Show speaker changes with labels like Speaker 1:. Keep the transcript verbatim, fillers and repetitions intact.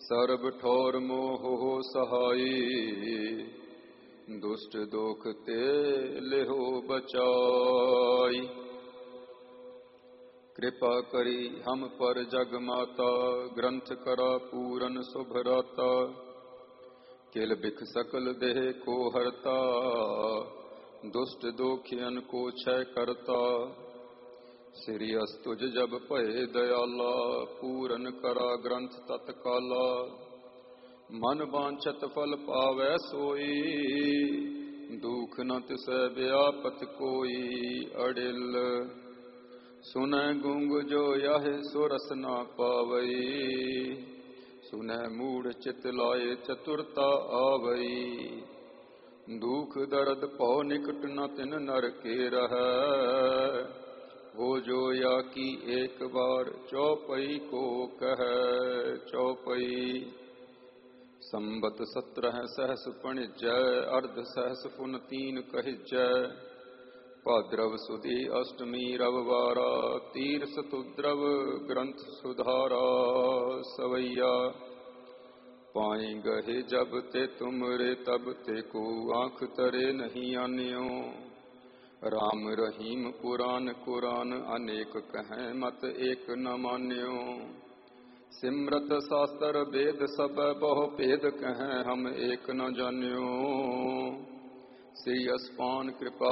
Speaker 1: ਸਰਬ ਠੌਰ ਮੋਹ ਸਹਾਈ, ਦੁਸ਼ਟ ਦੋਖ ਤੇ ਲਿਹੋ ਬਚਾਈ। कृपा करी हम पर जग माता, ग्रंथ करा पूरन शुभराता। किल बिख सकल देह को हरता, दुष्ट दोखियन को क्षय करता। श्री अस्तुज जब भय दयाला, पूरन करा ग्रंथ तत्काला। मन वांछत फल पावै सोई, दुख न तिसै व्यापत कोई। अडिल सुनै गुंग जो यह सो रस ना पावई, सुनै मूढ़ चित लाए चतुरता आवई। दुख दर्द पौ निकट न तिन नर के रहै, हो जो या की एक बार चौपई को कहै। चौपई संबत सत्रह सहस पणिजै, अर्ध सहस पुन तीन कहिजै। भाद्रव सुदी अष्टमी रविवारा, तीर सतुद्रव ग्रंथ सुधारा। सवैया पाए गहे जब ते तुमरे, तब ते को आँख तरे नहीं आन्यो। राम रहीम पुराण कुरान, अनेक कहें मत एक न मान्यो। सिमरत शास्त्र वेद सब बहु भेद कहें, हम एक न जान्यो। श्री अस्पान कृपा